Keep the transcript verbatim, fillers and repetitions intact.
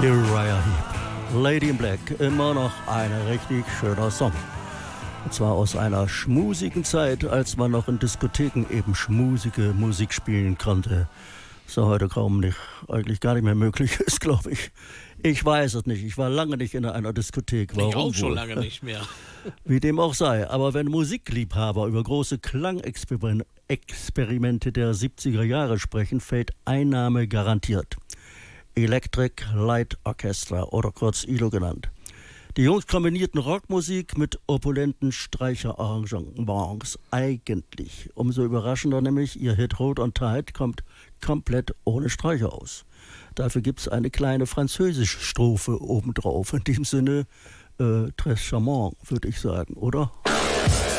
Uriah Heep, Lady in Black, immer noch ein richtig schöner Song. Und zwar aus einer schmusigen Zeit, als man noch in Diskotheken eben schmusige Musik spielen konnte. So heute kaum nicht, eigentlich gar nicht mehr möglich ist, glaube ich. Ich weiß es nicht, ich war lange nicht in einer Diskothek. Warum ich auch schon wohl? lange nicht mehr. Wie dem auch sei, aber wenn Musikliebhaber über große Klangexperimente der siebziger Jahre sprechen, fällt ein Name garantiert. Electric Light Orchestra oder kurz I L O genannt. Die Jungs kombinierten Rockmusik mit opulenten Streicherarrangements. Eigentlich. Umso überraschender nämlich, ihr Hit Hold on Tight kommt komplett ohne Streicher aus. Dafür gibt es eine kleine französische Strophe obendrauf. In dem Sinne, äh, très charmant, würde ich sagen, oder?